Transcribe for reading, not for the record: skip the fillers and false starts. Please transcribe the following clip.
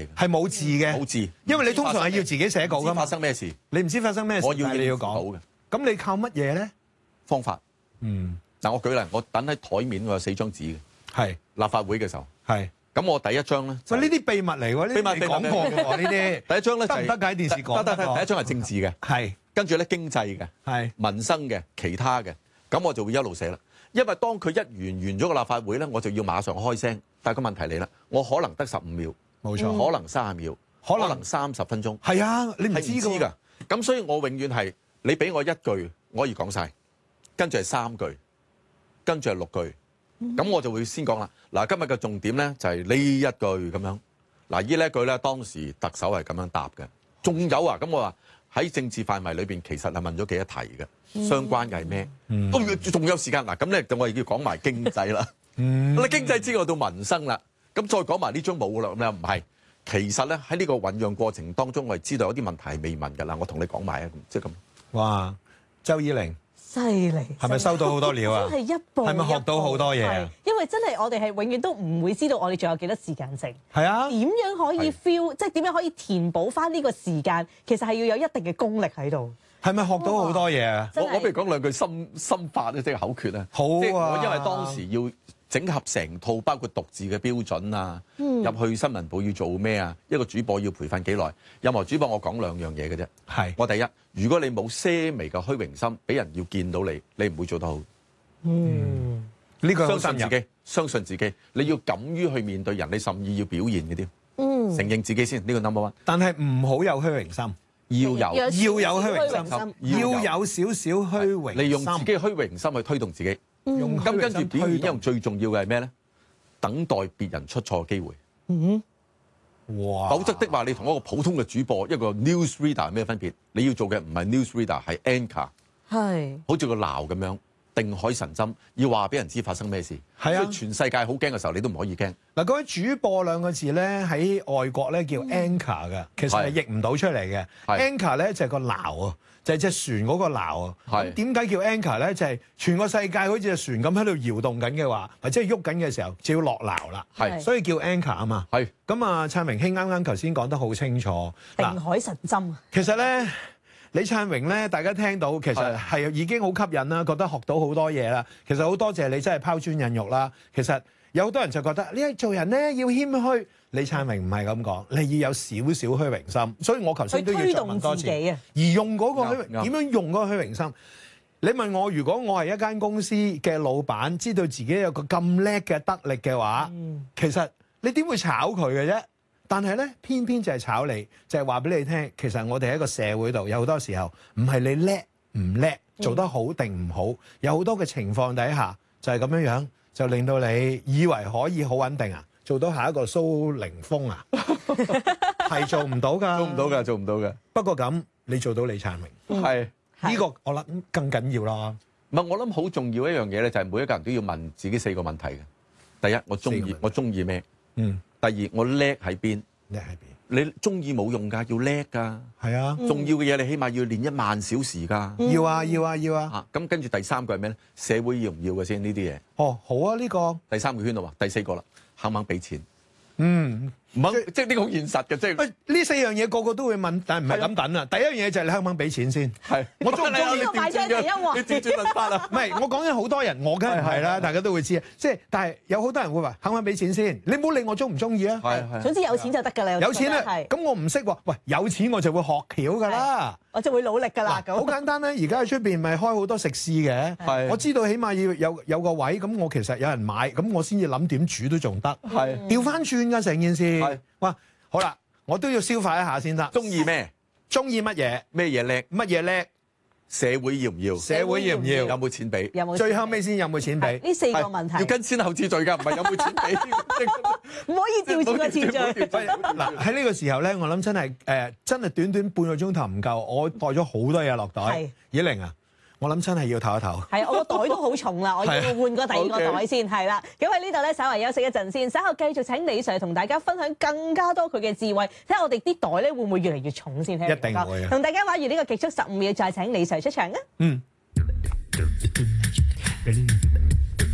嘢嘅， 係冇字嘅， 冇字， 因為你通常係要自己寫稿㗎嘛。 發生咩事？ 你唔知發生咩事， 我要你要應付到講嘅。 咁你靠乜嘢咧？ 方法。嗱，我舉例，我等喺台面我有4張紙嘅， 係立法會嘅時候。 係。 咁我第一張咧， 喂，呢啲秘密嚟喎，呢啲未講過嘅喎，呢啲。 第一張咧得唔得㗎？喺電視講得，第一張係政治嘅， 係。 跟住咧經濟嘅， 係民生嘅，其他嘅，咁我就會一路寫啦。因為當佢一完咗個立法會咧，我就要馬上開聲。但係個問題嚟啦，我可能得15秒， 冇錯， 可能30秒，可能30分鐘。 係啊，你唔知㗎。咁所以我永遠係你俾我1句，我可以講晒，跟住係3句，跟住係6句。咁我就會先講啦。嗱，今日嘅重點咧就係呢一句咁樣。嗱，呢一句咧當時特首係咁樣答嘅。仲有啊，咁我話喺政治範圍裏邊，其實係問咗幾多題嘅，相關嘅係咩？仲有時間嗱，咁咧我哋要講埋經濟啦。你經濟之外到民生啦，咁再講埋呢張冇啦，咁又唔係。其實咧喺呢個醖釀過程當中，我係知道有啲問題係未問㗎啦。我同你講埋啊，即係咁。 哇，周以玲。 犀利， 係咪收到好多料啊？ 真係一步， 係咪學到好多嘢啊？ 因為真係我哋係永遠都唔會知道我哋仲有幾多時間剩。 係啊， 點樣可以 feel，即係點樣可以填補翻呢個時間？其實係要有一定嘅功力喺度。 係咪學到好多嘢啊？ 我不如講兩句心法咧，即係口訣啊。 好啊， 即係我因為當時要整合成套，包括讀字嘅標準啊，入去新聞部要做咩啊？一個主播要培訓幾耐？任何主播我講2樣嘢嘅啫。係我第一，如果你冇些微嘅虛榮心，俾人要見到你，你唔會做得好。呢個相信自己，相信自己，你要敢於去面對人，你甚至要表現嗰啲。承認自己先，呢個 number one。但係唔好有虛榮心。要有虛榮心，要有少少虛榮心，利用自己嘅虛榮心去推動自己。咁跟住表現一樣最重要嘅係咩咧？等待別人出錯嘅機會。哇！否則的話，你同一個普通嘅主播，一個 news reader 係咩分別？你要做嘅唔係 news reader，係 anchor。係。好似個鬧咁樣，定海神針，要話俾人知發生咩事。係啊。所以全世界好驚嘅時候，你都唔可以驚。嗱，嗰位主播兩個字咧，喺外國咧叫 anchor 嘅，其實係譯唔到出嚟嘅。anchor 咧就係個鬧啊，就係隻船嗰個鬧啊。係。點解叫 anchor 咧？就係全個世界好似隻船咁喺度搖動緊嘅話，或者係喐緊嘅時候，就要落鬧啦。係。所以叫 anchor 啊嘛。係。咁啊，燦榮兄啱啱頭先講得好清楚。 定海神針。其實咧。李燦榮咧，大家聽到其實係已經好吸引啦，覺得學到好多嘢啦。其實好多謝你真係拋磚引玉啦。其實有好多人就覺得你做人咧要謙虛，李燦榮唔係咁講，你要有少少虛榮心。所以我頭先都要再問多次，而用嗰個虛榮點樣用嗰個虛榮心？你問我，如果我係一間公司嘅老闆，知道自己有個咁叻嘅得力嘅話，其實你點會炒佢嘅啫？但係咧，偏偏就係炒你，就係話俾你聽，其實我哋喺個社會度有好多時候唔係你叻唔叻，做得好定唔好，有好多嘅情況底下就係咁樣樣，就令到你以為可以好穩定啊，做到下一個蘇凌峰啊，係做唔到㗎，做唔到㗎。不過咁，你做到李燦榮，係呢個我諗更緊要啦。唔係，我諗好重要一樣嘢咧，就係每一個人都要問自己4個問題嘅。第一，我中意咩？第二，我叻喺邊？叻喺邊？你中意冇用㗎，要叻㗎。係啊，重要嘅嘢你起碼要練1萬小時㗎。要啊，要啊，要啊。咁跟住第3個係咩咧？社會要唔要嘅先呢啲嘢？哦，好啊，呢個第3個圈啦喎，第4個啦，肯唔肯俾錢？唔肯，即係呢個好現實嘅，即係。呢4樣嘢個個都會問，但係唔係咁等啊。第一樣嘢就係你肯唔肯俾錢先？係。我中唔中意你調轉嘅？你調轉問法啊？唔係，我講緊好多人，我梗係唔係啦，大家都會知啊。即係，但係有好多人會話肯唔肯俾錢先？你唔好理我中唔中意啊。係。總之有錢就得㗎啦。有錢啦。係。咁我唔識喎，喂，有錢我就會學橋㗎啦。我就會努力㗎啦。好簡單啦，而家喺出邊咪開好多食肆嘅。係。我知道起碼要有個位，咁我其實有人買，咁我先至諗點煮都仲得。係。調翻轉㗎成件事。係。哇！好啦，我都要消化一下先得。中意咩？中意乜嘢？咩嘢叻？乜嘢叻？社會要唔要？社會要唔要？有冇錢俾？有冇？最後尾先有冇錢俾？呢4個問題要跟先後次序㗎，唔係有冇錢俾。唔可以調轉個次序。嗱喺呢個時候咧，我諗真係真係短短半個鐘頭唔夠，我帶咗好多嘢落袋。係。以玲啊！我諗真係要唞一唞。係，我個袋都好重啦，我要換個第2個袋先。係啦，咁喺呢度咧，稍為休息一陣先，稍後繼續請李 Sir 同大家分享更加多佢嘅智慧，睇下我哋啲袋咧會唔會越嚟越重先。一定會。同大家玩完呢個極速15秒，再請李 Sir 出場啊！